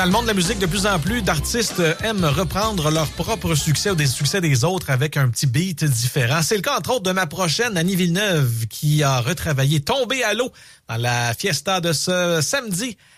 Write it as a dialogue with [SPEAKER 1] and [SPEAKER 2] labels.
[SPEAKER 1] Dans le monde de la musique, de plus en plus d'artistes aiment reprendre leur propre succès ou des succès des autres avec un petit beat différent. C'est le cas, entre autres, de ma prochaine, Annie Villeneuve, qui a retravaillé Tombé à l'eau dans la fiesta de ce samedi